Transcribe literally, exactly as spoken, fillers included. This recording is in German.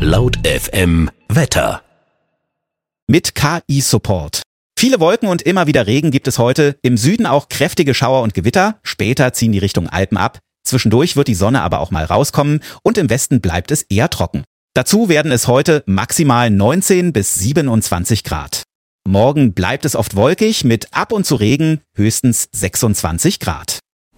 Laut F M Wetter. Mit K I-Support. Viele Wolken und immer wieder Regen gibt es heute. Im Süden auch kräftige Schauer und Gewitter. Später ziehen die Richtung Alpen ab. Zwischendurch wird die Sonne aber auch mal rauskommen und im Westen bleibt es eher trocken. Dazu werden es heute maximal neunzehn bis siebenundzwanzig Grad. Morgen bleibt es oft wolkig mit ab und zu Regen, höchstens sechsundzwanzig Grad.